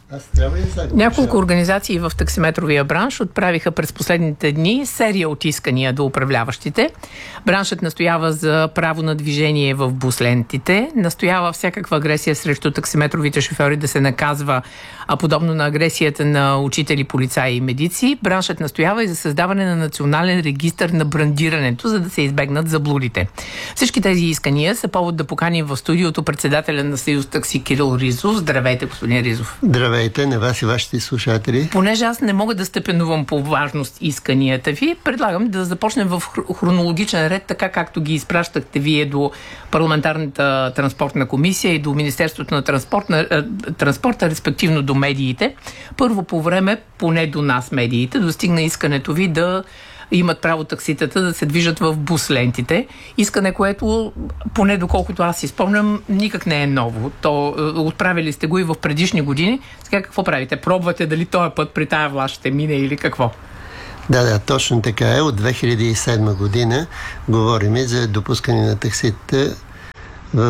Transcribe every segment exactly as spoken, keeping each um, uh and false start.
Аз трябва ли да Няколко организации в таксиметровия бранш отправиха през последните дни серия от искания до управляващите. Браншът настоява за право на движение в бус лентите, настоява всякаква агресия срещу таксиметровите шофьори да се наказва, а подобно на агресията на учители, полицаи и медици. Браншът настоява и за създаване на национален регистър на брандирането, за да се избегнат заблудите. Всички тези искания са повод да поканим в студиото председателя на Съюз такси Кирил Ризов. Здравейте, господин Ризов. Здравейте на вас и вашите слушатели. Понеже аз не мога да степенувам по важност исканията ви, предлагам да започнем в хронологичен ред, така както ги изпращахте вие до парламентарната транспортна комисия и до Министерството на транспорта, транспорта, респективно до медиите. Първо по време, поне до нас медиите, достигна искането ви да имат право такситата да се движат в бус лентите. Искане, което, поне доколкото аз си спомням, никак не е ново. То отправили сте го и в предишни години. Сега какво правите? Пробвате дали този път при тая власт ще мине или какво? Да, да, точно така е. От две хиляди и седма година говорим за допускане на такситата в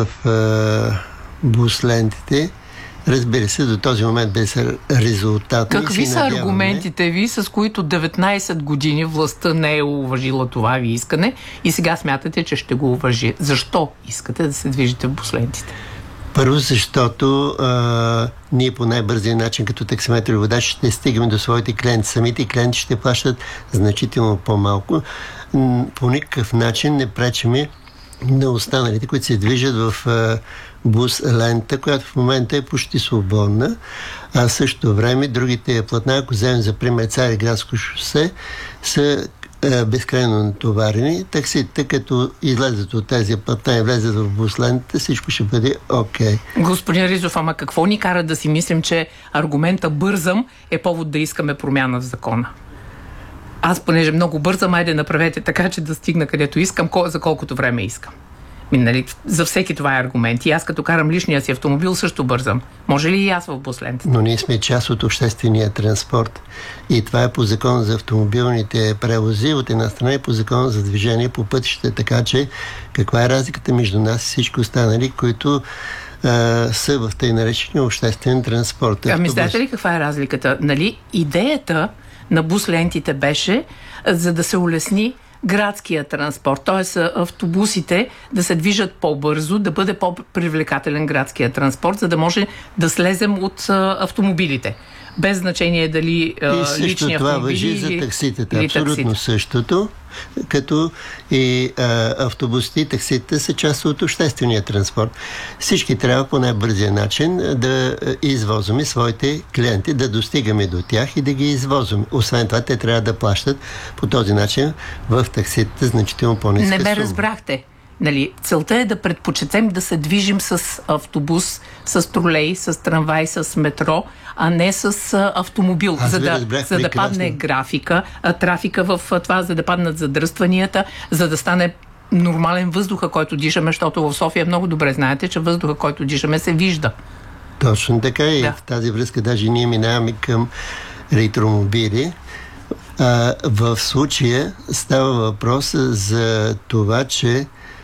е, бус лентите. Разбира се, до този момент без резултат. Какви са аргументите ви, с които деветнайсет години властта не е уважила това ви искане и сега смятате, че ще го уважи? Защо искате да се движите в бус лентите? Първо, защото а, ние по най-бързия начин като таксиметрови водачи ще стигаме до своите клиенти. Самите клиенти ще плащат значително по-малко. По никакъв начин не пречиме на останалите, които се движат в а, бус лента, която в момента е почти свободна, а в същото време другите платна, ако вземем за пример Цариградско шосе, са а, безкрайно натоварени. Таксите, като излезат от тези платна и влезат в бус лентата, всичко ще бъде окей. Okay. Господин Ризов, ама какво ни кара да си мислим, че аргумента бързам е повод да искаме промяна в закона? Аз, понеже много бързам, айде направете така, че да стигна където искам, за колкото време искам. Нали, за всеки това е аргумент. И аз като карам личния си автомобил също бързам. Може ли и аз в бус лентата? Но ние сме част от обществения транспорт. И това е по закон за автомобилните превози, от една страна и по закон за движение по пътища. Така че каква е разликата между нас и всички останали, които а, са в тъй наречения обществен транспорт? Ами знаете ли каква е разликата? Нали, идеята на бус лентите беше за да се улесни градския транспорт, т.е. автобусите да се движат по-бързо, да бъде по-привлекателен градския транспорт, за да може да слезем от а, автомобилите. Без значение дали а, лични автомобили. И също това въжи за такситата. Абсолютно таксите. Същото, като и а, автобусите и таксите са част от обществения транспорт. Всички трябва по най-бързия начин да извозваме своите клиенти, да достигаме до тях и да ги извозваме. Освен това, те трябва да плащат по този начин в таксите значително по-ниска сума. Не ме разбрахте. Нали, целта е да предпочетем да се движим с автобус, с тролей, с трамвай, с метро, а не с а, автомобил, Аз за да, за да падне графика, а, трафика в а, това, за да паднат задръстванията, за да стане нормален въздуха, който дишаме, защото в София много добре знаете, че въздуха, който дишаме, се вижда. Точно така и да. В тази връзка даже ние минаваме към ретромобили. А, в случая става въпрос за това, че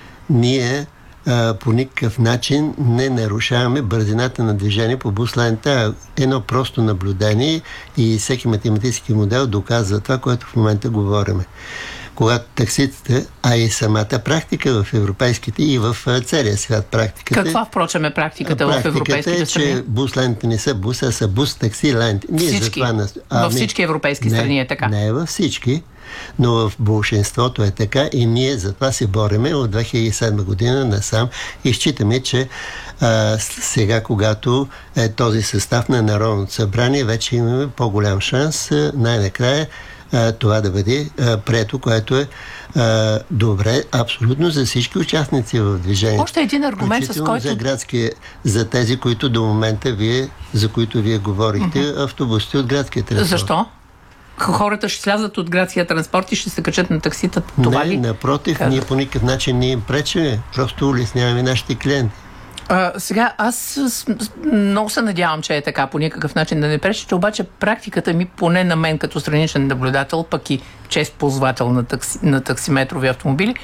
ние а, по никакъв начин не нарушаваме бързината на движение по бус лента. Едно просто наблюдение и всеки математически модел доказва това, което в момента говориме. Когато такситите, а и самата практика в европейските и в целия свят практиката. Каква, впрочем, е практиката, практиката в европейските страни? Практиката е, че бус ленти не са бус, а са бус такси ленти. Всички? Нас... А, във всички европейски не, страни е така? Не, във всички. Но в большинството е така и ние за това се бориме от две хиляди и седма година насам и считаме, че а, сега, когато е този състав на Народното събрание, вече имаме по-голям шанс а, най-накрая а, това да бъде а, прието, което е а, добре абсолютно за всички участници в движението. Още един аргумент, с който... За градски, за тези, които до момента вие, за които вие говорихте, mm-hmm. автобусите от градския транспорт. Защо? Хората ще слязат от градския транспорт и ще се качат на таксита. Това не, ли? Напротив, Как? ние по никакъв начин не им пречим, просто улесняваме нашите клиенти. А, сега, аз много се надявам, че е така, по никакъв начин да не пречите, обаче практиката ми, поне на мен като страничен наблюдател, пък и чест ползвател на, такси, на таксиметрови автомобили,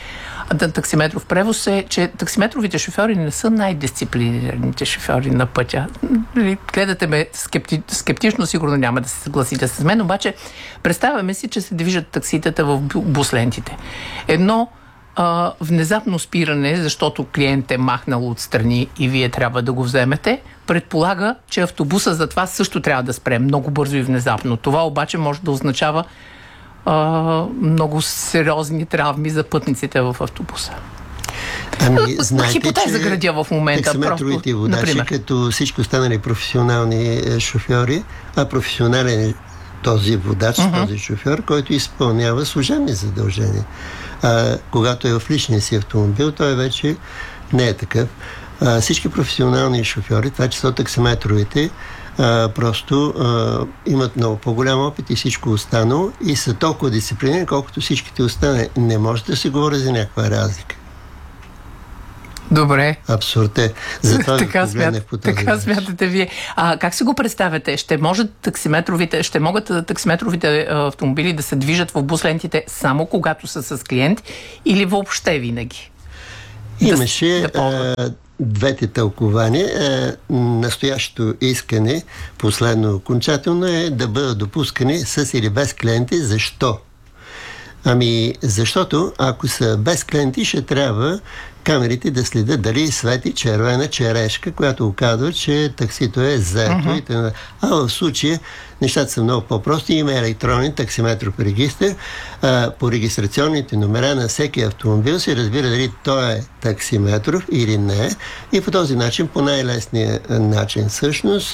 таксиметров превоз е, че таксиметровите шофьори не са най-дисциплинираните шофьори на пътя. Гледате ме скепти, скептично, сигурно няма да се съгласите с мен, обаче представяме си, че се движат такситата в буслентите. Едно а, внезапно спиране, защото клиент е махнал отстрани и вие трябва да го вземете, предполага, че автобуса за това също трябва да спре много бързо и внезапно. Това обаче може да означава а, много сериозни травми за пътниците в автобуса. Ами, знаете, хипотеза градя в момента. Таксиметровите водачи, като всички останали професионални шофьори, а професионален е този водач, uh-huh. този шофьор, който изпълнява служебни задължения. А, когато е в личния си автомобил, той вече не е такъв. А, всички професионални шофьори, това число таксиметровите, а, просто а, имат много по-голям опит и всичко останало и са толкова дисциплинирани, колкото всичките останали. Не може да се говори за някаква разлика. Добре. Абсурд е. Затова така смят, по този така смятате вие. А как си го представяте? Ще можат таксиметровите, ще могат таксиметровите автомобили да се движат в буслентите само когато са с клиент или въобще винаги? Имаше да, а, двете тълкования. А, настоящото искане, последно окончателно, е да бъдат допускани с или без клиенти. Защо? Ами, защото ако са без клиенти, ще трябва камерите да следят дали свети червена черешка, която оказва, че таксито е заето. Uh-huh. И т.н. А в случая нещата са много по-прости. Има електронен таксиметров регистр. А, по регистрационните номера на всеки автомобил се разбира дали той е таксиметров или не. И по този начин, по най-лесния начин, всъщност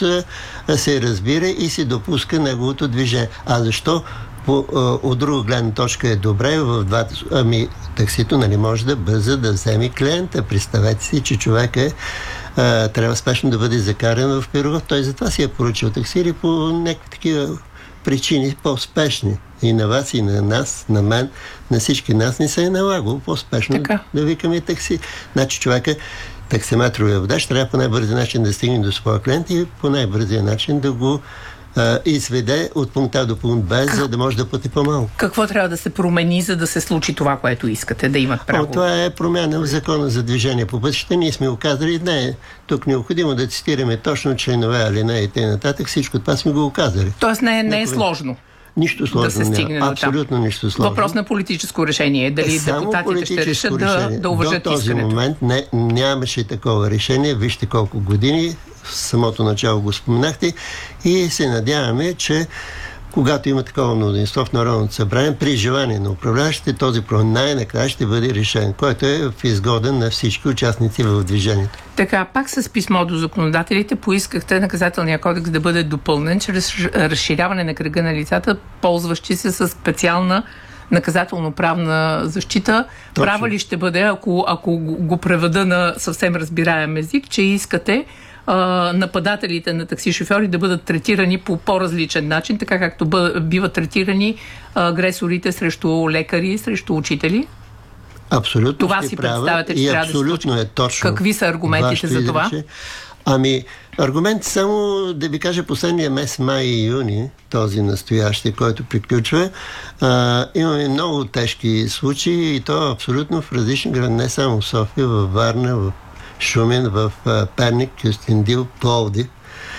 се разбира и се допуска неговото движение. А защо? По, от друга гледна точка е добре в двата... Ами, таксито, нали, може да бърза да вземе клиента. Представете си, че човек е а, трябва спешно да бъде закаран в Пирогов. Той затова си е поръчал такси или по някакви такива причини по-спешни. И на вас, и на нас, на мен, на всички нас не се е налагало по-спешно така да викаме такси. Значи човека, таксиметровия водач, трябва по най-бързия начин да стигне до своя клиент и по най-бързия начин да го Uh, изведе от пункт А до пункт Б, за да може да пъти по-малко. Какво трябва да се промени, за да се случи това, което искате, да имат право? О, това е промяна в закона за движение по пътищата. Ние сме оказали, не е тук необходимо да цитираме точно членове, алинеи и т.н. Всичко това сме го оказали. Тоест не е, не е сложно. Нищо сложно. Да се стигне няма. Абсолютно нищо сложно. Въпрос на политическо решение. Дали е, депутатите ще решат да, да уважат до този искането. момент не, нямаше такова решение. Вижте колко години. В самото начало го споменахте и се надяваме, че когато има такова мнозинство в Народното събрание, при желание на управляващите, този проблем най-накрая ще бъде решен, който е в изгода на всички участници в движението. Така, пак с писмо до законодателите поискахте наказателния кодекс да бъде допълнен чрез разширяване на кръга на лицата, ползващи се с специална наказателно-правна защита. Точно. Права ли ще бъде, ако, ако го преведа на съвсем разбираем език, че искате нападателите на такси шофьори да бъдат третирани по по-различен начин, така както биват третирани агресорите срещу лекари, срещу учители? Абсолютно. Това си представяте, че трябва абсолютно да се е точно. Какви са аргументите за това? Изрече. Ами, аргумент само да ви кажа последния месец май и юни, този настоящия, който приключва, а, имаме много тежки случаи и то абсолютно в различни гради, не само в София, във Варна, в Шумен, в а, Перник, Кюстендил, Пловдив.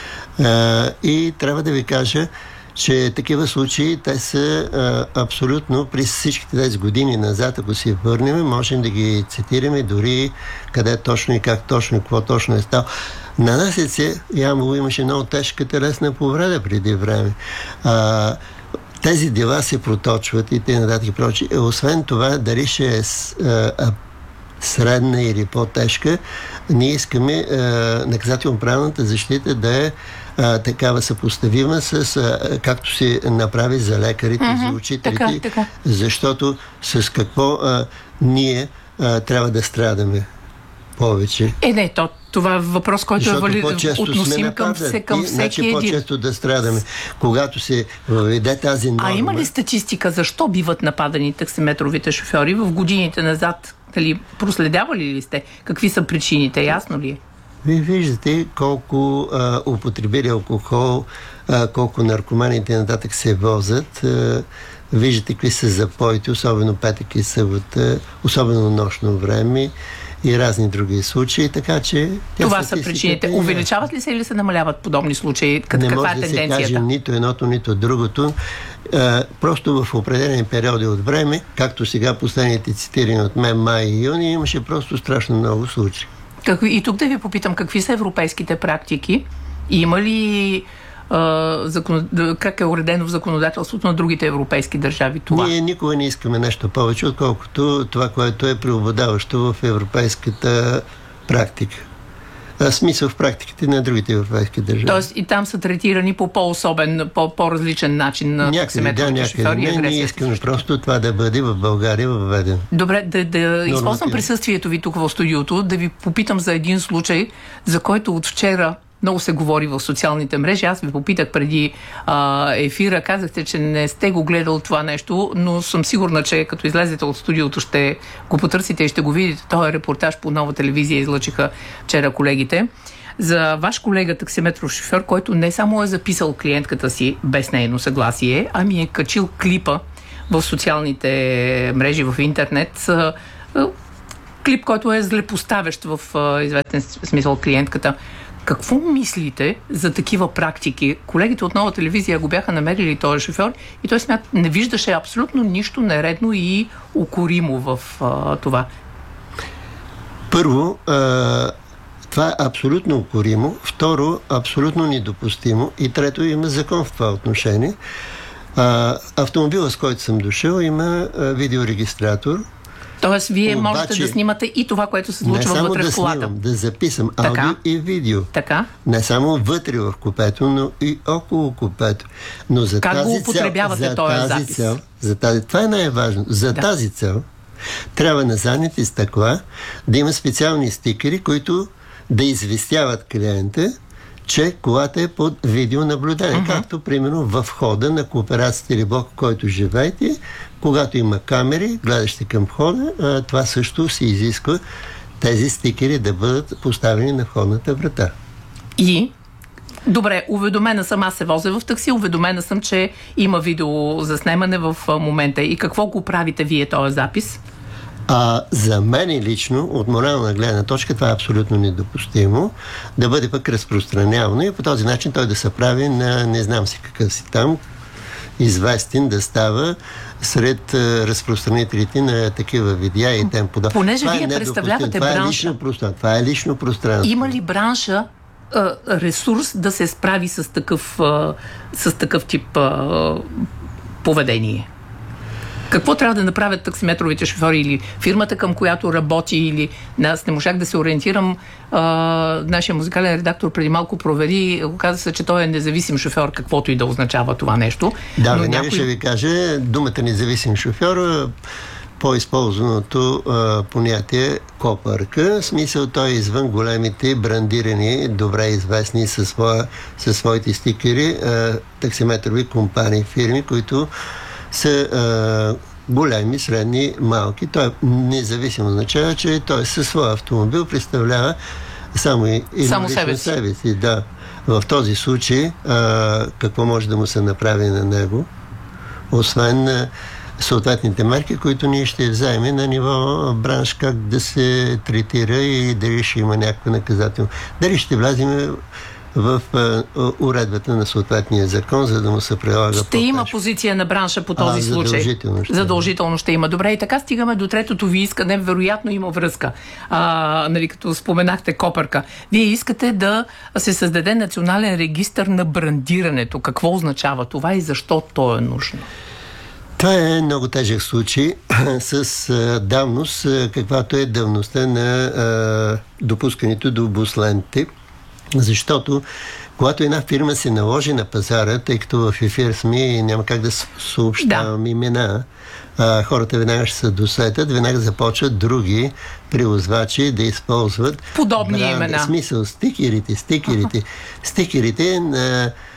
А, и трябва да ви кажа, че такива случаи, те са а, абсолютно през всичките тези години назад, ако си върнем, можем да ги цитираме дори къде точно и как точно, какво точно е стало. На нас се, Ямбол имаше много тежка телесна повреда преди време. А, тези дела се проточват и т.н. и прочи. Освен това, дали ще е а, средна или по-тежка, ние искаме а, наказателно-правната защита да е а, такава съпоставима с, а, както се направи за лекарите, mm-hmm. за учителите, така, така. Защото с какво а, ние а, трябва да страдаме повече. Е, не, то, това е въпрос, който защото е вали, относим към, все, към всеки значи един. По-често да страдаме, когато се въведе тази норма. А има ли статистика защо биват нападани таксиметровите шофьори в годините назад? Дали проследявали ли сте? Какви са причините? Ясно ли е? Вие виждате колко а, употребили алкохол, а, колко наркоманите нататък се возят. А, виждате какви са запоите, особено петък и събота, особено нощно време и разни други случаи, така че... Това са причините. Увеличават ли се или се намаляват подобни случаи? Как, не каква може е да тенденцията? се каже нито едното, нито другото. А, просто в определени периоди от време, както сега последните цитирани от мен май и юни, имаше просто страшно много случаи. Как, и тук да ви попитам, какви са европейските практики? Има ли а, закон... как е уредено в законодателството на другите европейски държави това? Ние никога не искаме нещо повече, отколкото това, което е преобладаващо в европейската практика. А, смисъл в практиките на другите европейски държави. Тоест и там са третирани по по-особен, по- по-различен начин на таксиметровите шофьори и агресията. Ние искаме просто това да бъде в България въведено. Добре, да, да използвам присъствието ви тук в студиото, да ви попитам за един случай, за който от вчера много се говори в социалните мрежи. Аз ви попитах преди а, ефира, казахте, че не сте го гледал това нещо, но съм сигурна, че като излезете от студиото ще го потърсите и ще го видите. Този репортаж по Нова телевизия излъчиха вчера колегите. За ваш колега таксиметров шофьор, който не само е записал клиентката си без нейно съгласие, ами е качил клипа в социалните мрежи, в интернет. Клип, който е злепоставящ в известен смисъл клиентката. Какво мислите за такива практики? Колегите от Нова телевизия го бяха намерили този шофьор и той смят, не виждаше абсолютно нищо нередно и укоримо в а, това. Първо, а, това е абсолютно укоримо. Второ, абсолютно недопустимо. И трето, има закон в това отношение. А, автомобила, с който съм дошъл, има а, видеорегистратор. Тоест, вие Обаче, можете да снимате и това, което се случва вътре да в колата. Снимам, да записам така? аудио и видео. Така? Не само вътре в купето, но и около купето. Но за как тази го употребявате цел, за този тази запис? Цел, за тази, това е най-важно. За да. тази цел трябва на задните стъкла да има специални стикери, които да известяват клиента, че колата е под видеонаблюдение. Uh-huh. Както, примерно, в входа на кооперацията или блок, в който живеете, когато има камери, гледащи към входа, това също се изисква тези стикери да бъдат поставени на входната врата. И? Добре, уведомена съм, аз се возя в такси, уведомена съм, че има видеозаснемане в момента. И какво го правите вие, този запис? А за мен лично, от морална гледна точка, това е абсолютно недопустимо да бъде пък разпространявано и по този начин той да се прави на не знам си какъв си там, известен да става сред а, разпространителите на такива видеа и тем подобно. Понеже това вие е представлявате това бранша. Е лично пространство. Това е лично пространство. Има ли бранша а, ресурс да се справи с такъв, а, с такъв тип а, поведение? Какво трябва да направят таксиметровите шофьори или фирмата, към която работи, или аз не можах да се ориентирам. А, нашия музикален редактор преди малко провери, оказа се, че той е независим шофьор, каквото и да означава това нещо. Да, но веднага някой... ще ви кажа, думата независим шофьор, по-използваното а, понятие копърка, в смисъл той е извън големите брандирани, добре известни със, своя, със своите стикери а, таксиметрови компании, фирми, които са а, големи, средни, малки. Той независимо означава, че той със своя автомобил представлява само, и, само себе си. себе си. Да. В този случай а, какво може да му се направи на него, освен а, съответните мерки, които ние ще вземем на ниво бранш, как да се третира и дали ще има някакво наказателно. Дали ще влезем в uh, уредбата на съответния закон, за да му се прилага ще по-тежко. Има позиция на бранша по този а, случай. Задължително ще, задължително ще има. Добре, и така стигаме до третото ви искане. Вероятно има връзка. А, нали, като споменахте копърка. Вие искате да се създаде национален регистър на брандирането. Какво означава това и защо то е нужно? Това е много тежък случай с а, давност, а, каквато е давността на а, допускането до буслентите. Защото когато една фирма се наложи на пазара, тъй като в ефир сме и няма как да съобщавам да. имена, а, хората веднага ще се досетят, веднага започват други превозвачи да използват подобни бранд, имена. В смисъл стикерите, стикерите, стикерите на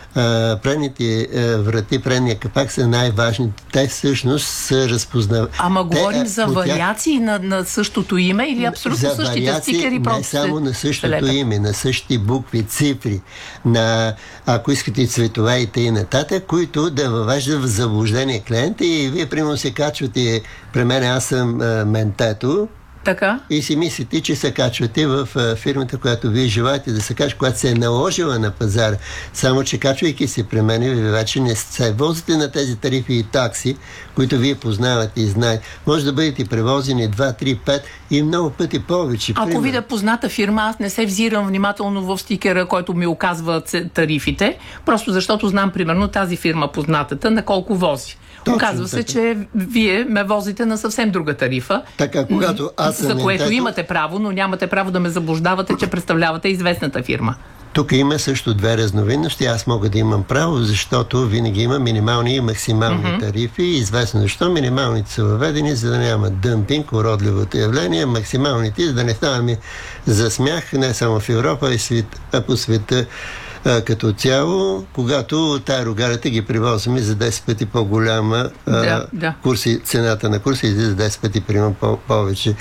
а, предните а, врати, предния капак са най-важните. Те всъщност са разпознавани. Ама Те, говорим за тях... вариации на, на същото име или абсолютно за същите стикери? Не само на същото име, на същите букви, цифри, на, ако искате, цветове и т.н. нататък, които да въвеждат в заблуждение клиента и вие, примерно, се качвате при мен, аз съм а, ментето, така? И си мислите, че се качвате в а, фирмата, която вие желаете да се качва, която се е наложила на пазара. Само, че качвайки се при мен, вие вече не се возите на тези тарифи и такси, които вие познавате и знаете. Може да бъдете превозени два, три, пет и много пъти повече. Ако пример. видя позната фирма, аз не се взирам внимателно в стикера, който ми оказва тарифите, просто защото знам, примерно, тази фирма познатата на колко вози. Точно, оказва се, така. Че вие ме возите на съвсем друга тарифа. Така, когато аз съм за което ментето, имате право, но нямате право да ме заблуждавате, че представлявате известната фирма. Тук има също две разновидности. Аз мога да имам право, защото винаги има минимални и максимални mm-hmm. тарифи. Известно защо минималните са въведени, за да няма дъмпинг, уродливото явление, максималните, за да не ставаме за смях не само в Европа, а и свет, а по света а, като цяло, когато тая рогарата ги привозваме за десет пъти по-голяма а, да, да. Курси, цената на курса излиза десет пъти примерно по- повече.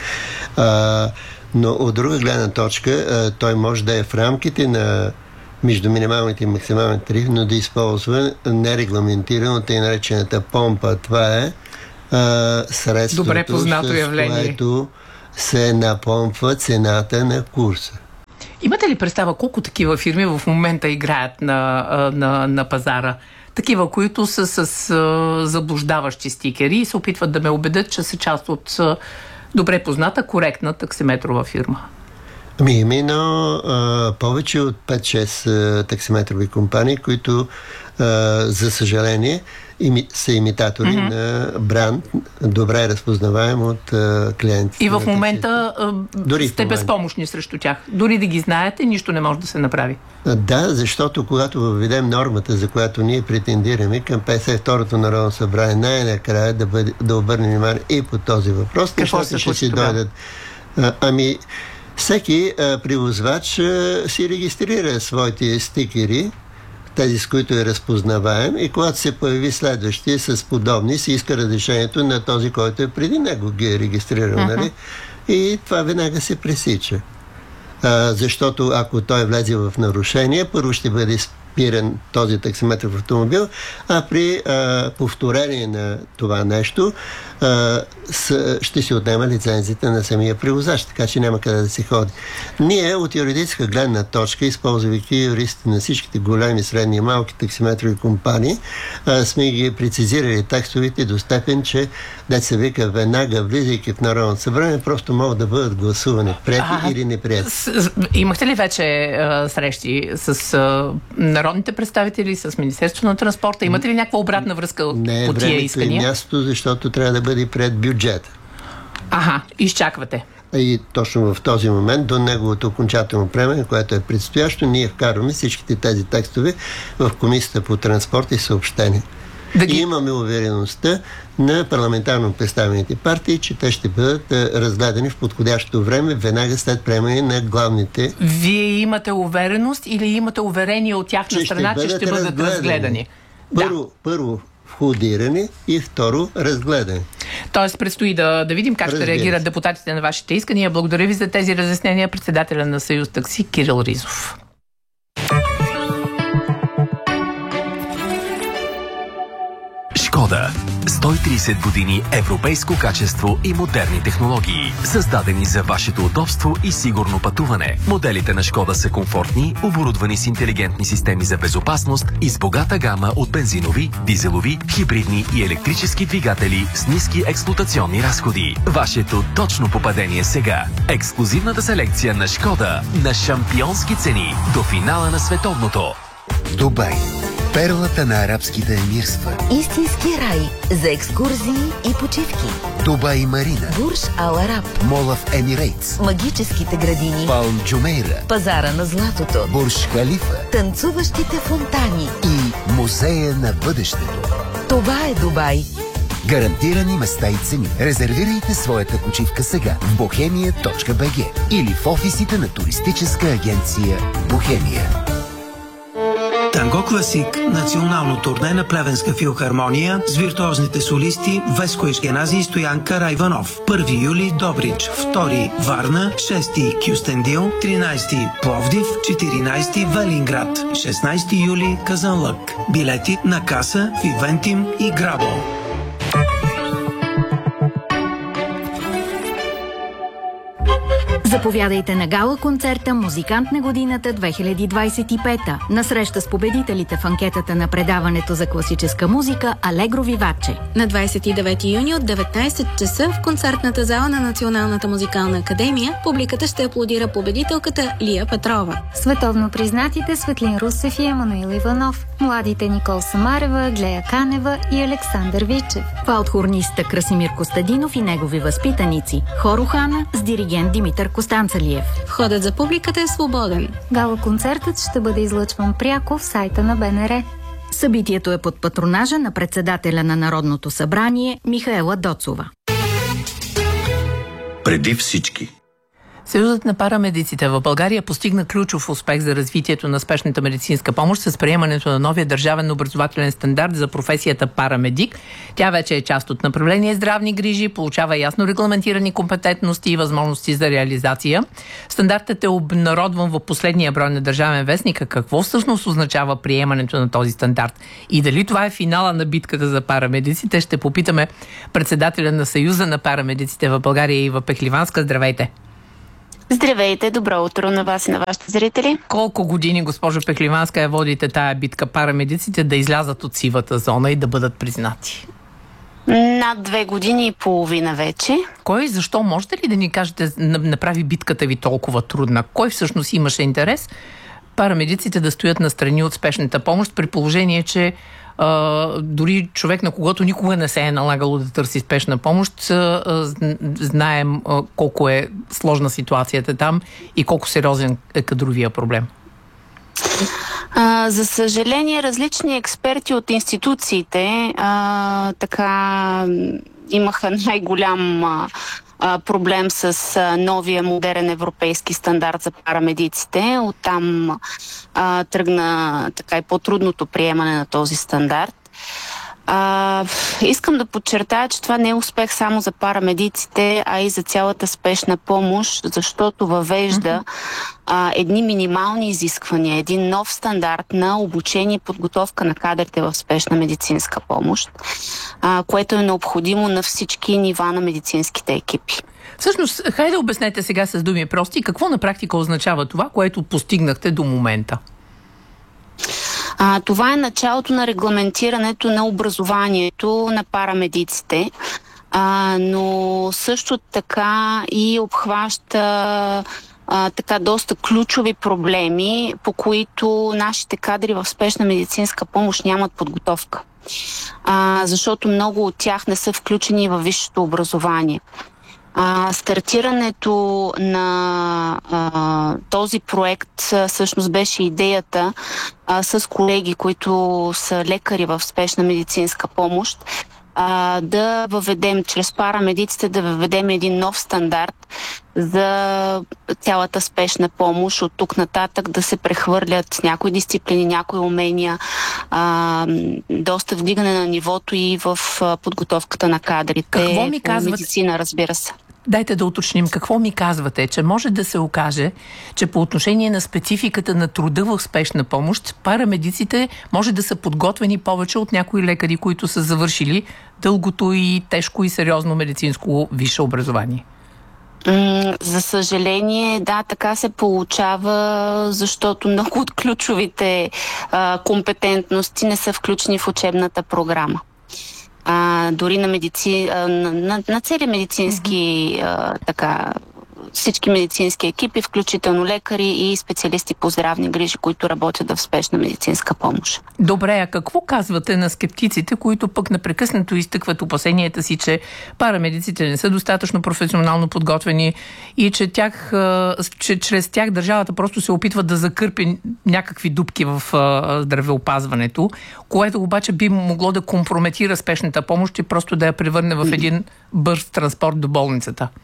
А, но от друга гледна точка, а, той може да е в рамките на между минималните и максималните тарифи, но да използва нерегламентирано тъй наречената помпа. Това е а, средството, добре познато с явление, което се напомпва цената на курса. Имате ли представа колко такива фирми в момента играят на, на, на пазара? Такива, които са с а, заблуждаващи стикери и се опитват да ме убедят, че са част от а, добре позната, коректна таксиметрова фирма. Ами именно а, повече от пет-шест а, таксиметрови компании, които а, за съжаление ими, са имитатори mm-hmm. на бранд, добре разпознаваем от а, клиентите. И в момента а, Дори сте в момента. безпомощни срещу тях. Дори да ги знаете, нищо не може да се направи. А, да, защото когато въведем нормата, за която ние претендираме към петдесет и второто Народно събрание, най-накрая да, бъде, да обърнем внимание и по този въпрос, какво се ще си дойдат. А, ами всеки а, превозвач а, си регистрира своите стикери, тези с които е разпознаваем, и когато се появи следващия с подобни, се иска разрешението на този, който е преди него ги е регистрирал, uh-huh. нали? И това веднага се пресича. А, защото ако той влезе в нарушение, първо ще бъде спиран този таксиметров автомобил, а при а, повторение на това нещо а, с, ще се отнема лицензията на самия превозач, така че няма къде да се ходи. Ние от юридическа гледна точка, използвайки юристите на всичките големи, средни и малки таксиметрови компании, а, сме ги прецизирали текстовете до степен, че деца вика, веднага влизайки в Народното събрание, просто могат да бъдат гласувани прияти или неприяти. Имахте ли вече а, срещи с а, народните представители, с Министерството на транспорта? Имате ли някаква обратна връзка не по тия искания? Не е времето и мястото, защото трябва да бъде пред бюджета. Аха, изчаквате. И точно в този момент, до неговото окончателно приемане, което е предстоящо, ние вкарваме всичките тези текстове в Комисията по транспорт и съобщение. Да ги... И имаме увереността на парламентарно представените партии, че те ще бъдат разгледани в подходящо време, веднага след приемане на главните. Вие имате увереност или имате уверение от тяхна страна, че ще бъдат разгледани? разгледани? Първо, да. първо входиране и второ разгледане. Тоест предстои да, да видим как Разбира ще реагират депутатите на вашите искания. Благодаря ви за тези разяснения, председателя на Съюз Такси Кирил Ризов. Шкода. сто и тридесет години европейско качество и модерни технологии, създадени за вашето удобство и сигурно пътуване. Моделите на Шкода са комфортни, оборудвани с интелигентни системи за безопасност и с богата гама от бензинови, дизелови, хибридни и електрически двигатели с ниски експлоатационни разходи. Вашето точно попадение сега. Ексклузивната селекция на Шкода на шампионски цени до финала на световното. Дубай. Перлата на арабските емирства. Истински рай за екскурзии и почивки. Дубай Марина. Бурж Ал Араб. Мола в Емирейтс. Магическите градини. Палм Джумейра. Пазара на златото. Бурж Халифа. Танцуващите фонтани. И музея на бъдещето. Това е Дубай. Гарантирани места и цени. Резервирайте своята почивка сега в бохемия точка би джи или в офисите на туристическа агенция Бохемия. Танго Класик, национално турне на Плевенска филхармония с виртуозните солисти Веско Ешкенази и Стоян Карайванов. първи юли Добрич, втори Варна, шести Кюстендил, тринайсети Пловдив, четиринайсети Велинград, шестнайсети юли Казанлък. Билети на каса в Ивентим и Грабо. Заповядайте на гала-концерта «Музикант на годината две хиляди двайсет и пета» на среща с победителите в анкетата на предаването за класическа музика «Алегро Виваче». На двайсет и девети юни от деветнайсет часа в концертната зала на Националната музикална академия публиката ще аплодира победителката Лия Петрова. Световно признатите Светлин Русев и Емануил Иванов, младите Никол Самарева, Глея Канева и Александър Вичев. Фалт-хорниста Красимир Костадинов и негови възпитаници. Хор Охана с диригент Димитър Костанцалиев. Входът за публиката е свободен. Гала-концертът ще бъде излъчван пряко в сайта на БНР. Събитието е под патронажа на председателя на Народното събрание Михаела Доцова. Преди всички. Съюзът на парамедиците в България постигна ключов успех за развитието на спешната медицинска помощ с приемането на новия държавен образователен стандарт за професията парамедик. Тя вече е част от направление здравни грижи, получава ясно регламентирани компетентности и възможности за реализация. Стандартът е обнародван в последния брой на Държавен вестник. Какво всъщност означава приемането на този стандарт? И дали това е финала на битката за парамедиците? Ще попитаме председателя на Съюза на парамедиците в България Ива Пехливанска. Здравейте! Здравейте, добро утро на вас и на вашите зрители. Колко години, госпожо Пехливанска, я водите тая битка парамедиците да излязат от сивата зона и да бъдат признати? Над две години и половина вече. Кой и защо? Можете ли да ни кажете, направи битката ви толкова трудна? Кой всъщност имаше интерес парамедиците да стоят настрани от спешната помощ, при положение, че Uh, дори човек, на когото никога не се е налагало да търси спешна помощ, uh, знаем uh, колко е сложна ситуацията там и колко сериозен е кадровия проблем. Uh, за съжаление, различни експерти от институциите uh, така имаха най-голям uh, проблем с а, новия модерен европейски стандарт за парамедиците. Оттам а, тръгна така и по-трудното приемане на този стандарт. А, искам да подчертая, че това не е успех само за парамедиците, а и за цялата спешна помощ, защото въвежда а, едни минимални изисквания, един нов стандарт на обучение и подготовка на кадрите в спешна медицинска помощ, а, което е необходимо на всички нива на медицинските екипи. Всъщност, хайде да обяснете сега с думи прости, какво на практика означава това, което постигнахте до момента? А, това е началото на регламентирането на образованието на парамедиците, а, но също така и обхваща а, така доста ключови проблеми, по които нашите кадри в спешна медицинска помощ нямат подготовка, а, защото много от тях не са включени във висшето образование. А, стартирането на а, този проект всъщност беше идеята а, с колеги, които са лекари в спешна медицинска помощ, а, да въведем, чрез парамедиците, да въведем един нов стандарт за цялата спешна помощ. От тук нататък да се прехвърлят някои дисциплини, някои умения, а, доста вдигане на нивото и в подготовката на кадрите. Какво ми казвате? Медицина, разбира се. Дайте да уточним. Какво ми казвате? Че може да се окаже, че по отношение на спецификата на труда в спешна помощ, парамедиците може да са подготвени повече от някои лекари, които са завършили дългото и тежко и сериозно медицинско висше образование. За съжаление, да, така се получава, защото много от ключовите а, компетентности не са включени в учебната програма. А, дори на, медици... а, на, на, на цели медицински а, така, всички медицински екипи, включително лекари и специалисти по здравни грижи, които работят в спешна медицинска помощ. Добре, а какво казвате на скептиците, които пък непрекъснато изтъкват опасенията си, че парамедиците не са достатъчно професионално подготвени и че, тях, че чрез тях държавата просто се опитва да закърпи някакви дупки в здравеопазването, което обаче би могло да компрометира спешната помощ и просто да я превърне в един бърз транспорт до болницата?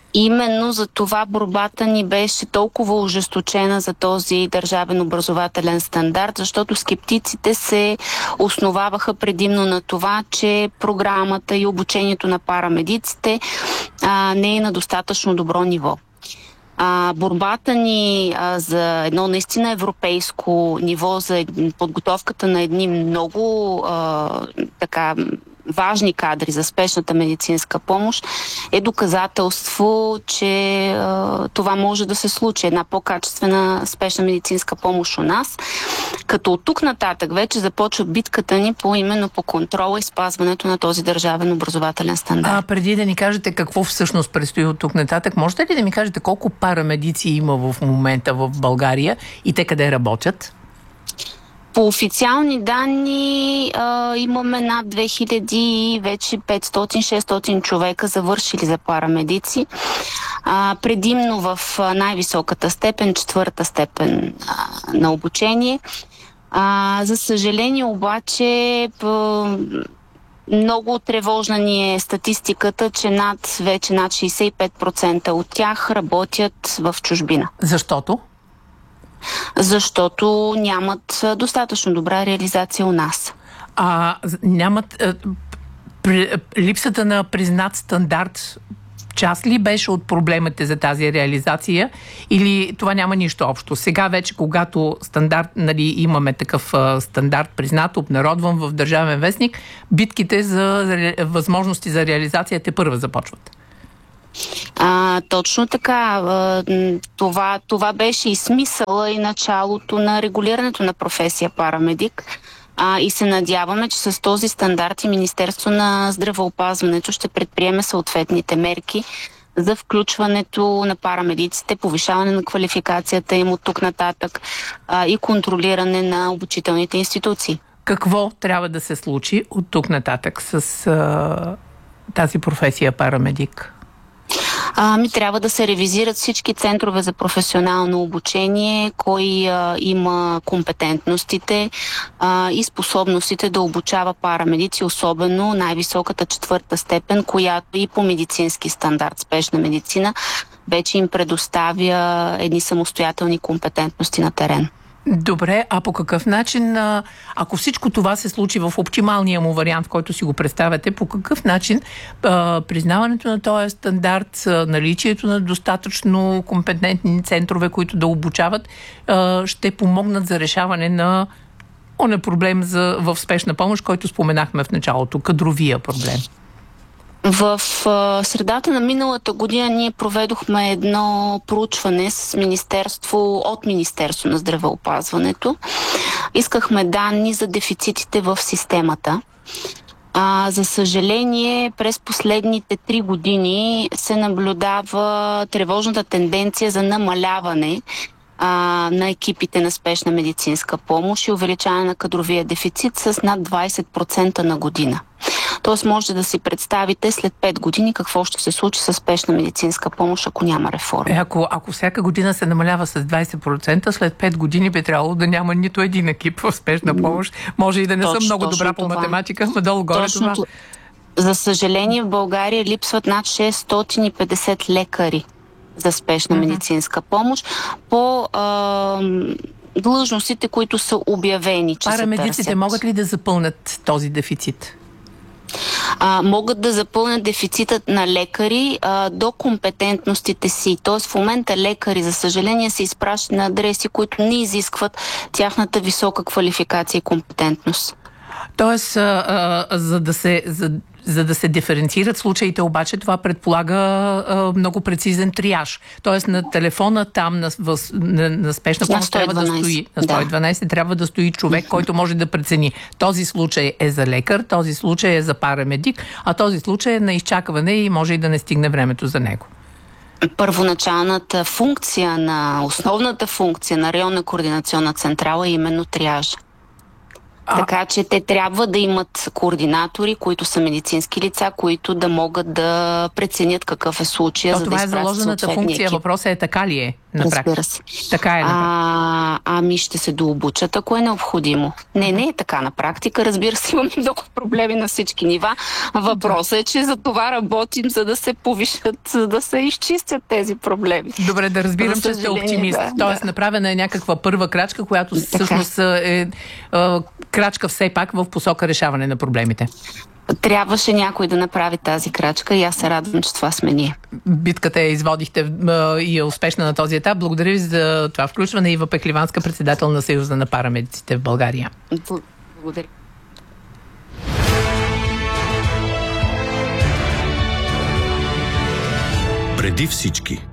Именно за това борбата ни беше толкова ожесточена за този държавен образователен стандарт, защото скептиците се основаваха предимно на това, че програмата и обучението на парамедиците а, не е на достатъчно добро ниво. А, борбата ни а, за едно наистина европейско ниво, за подготовката на едни много а, така важни кадри за спешната медицинска помощ е доказателство, че а, това може да се случи. Една по-качествена спешна медицинска помощ у нас. Като от тук нататък вече започва битката ни по именно по контрола и спазването на този държавен образователен стандарт. А преди да ни кажете какво всъщност предстои от тук нататък, можете ли да ми кажете колко парамедици има в момента в България и те къде работят? По официални данни а, имаме над две хиляди, вече петстотин-шестстотин човека завършили за парамедици. А, предимно в най-високата степен, четвърта степен а, на обучение. А, за съжаление обаче по, много тревожна ни е статистиката, че над, вече над шейсет и пет процента от тях работят в чужбина. Защото? Защото нямат достатъчно добра реализация у нас. А нямат... А, при, липсата на признат стандарт част ли беше от проблемите за тази реализация или това няма нищо общо? Сега вече, когато стандарт, нали, имаме такъв а, стандарт признат, обнародван в Държавен вестник, битките за ре, възможности за реализация те първа започват. А, точно така. Това, това беше и смисъла и началото на регулирането на професия парамедик. А, и се надяваме, че с този стандарт и Министерство на здравеопазването ще предприеме съответните мерки за включването на парамедиците, повишаване на квалификацията им от тук нататък а, и контролиране на обучителните институции. Какво трябва да се случи от тук нататък с а, тази професия парамедик? Ами трябва да се ревизират всички центрове за професионално обучение, кой а, има компетентностите а, и способностите да обучава парамедици, особено най-високата четвърта степен, която и по медицински стандарт спешна медицина вече им предоставя едни самостоятелни компетентности на терен. Добре, а по какъв начин, ако всичко това се случи в оптималния му вариант, в който си го представяте, по какъв начин а, признаването на този стандарт, наличието на достатъчно компетентни центрове, които да обучават, а, ще помогнат за решаване на оне проблем за, в спешна помощ, който споменахме в началото, кадровия проблем? В а, средата на миналата година ние проведохме едно проучване с Министерство, от Министерство на здравеопазването. Искахме данни за дефицитите в системата. А, за съжаление, през последните три години се наблюдава тревожната тенденция за намаляване а, на екипите на спешна медицинска помощ и увеличаване на кадровия дефицит с над двайсет процента на година. Тоест може да си представите след пет години какво ще се случи с спешна медицинска помощ, ако няма реформа. Е, ако, ако всяка година се намалява с двайсет процента, след пет години би трябвало да няма нито един екип в спешна помощ. Може и да не точно, съм много добра по математика, но долу-горе това. За съжаление в България липсват над шестстотин и петдесет лекари за спешна mm-hmm. медицинска помощ по а, длъжностите, които са обявени, че Парамедиците се търсят. Могат ли да запълнят този дефицит? А, могат да запълнят дефицитът на лекари а, до компетентностите си. Тоест в момента лекари, за съжаление, се изпращат на адреси, които не изискват тяхната висока квалификация и компетентност. Тоест, а, а, за да се... За... За да се диференцират случаите, обаче, това предполага а, много прецизен триаж. Тоест на телефона там, на, на, на спешна помощ трябва да стои, на сто и дванайсет да. трябва да стои човек, който може да прецени. Този случай е за лекар, този случай е за парамедик, а този случай е на изчакване и може и да не стигне времето за него. Първоначалната функция, на основната функция на районна координационна централа е именно триаж. А... Така че те трябва да имат координатори, които са медицински лица, които да могат да преценят какъв е случая, То, за това да е заложената функция. екип. Въпросът е така ли е? На Разбира се. Така е. А, ами ще се дообучат, ако е необходимо. Не, не е така на практика. Разбира се, имаме много проблеми на всички нива. Въпросът е, че за това работим, за да се повишат, за да се изчистят тези проблеми. Добре, да разбирам, За че сте оптимист. да, Тоест, да. направена е някаква първа крачка, която всъщност е, е, е крачка все пак в посока решаване на проблемите. Трябваше някой да направи тази крачка и аз се радвам, че това сме ние. Битката я изводихте и е успешна на този етап. Благодаря ви за това включване. Ива Пехливанска, председател на Съюза на парамедиците в България. Благодаря. Преди всички.